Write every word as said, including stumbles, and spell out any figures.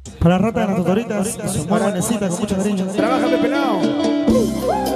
Para la rata de las tutoritas, y sus muy buenecitas con mucho cariño. Trabájame, pelado.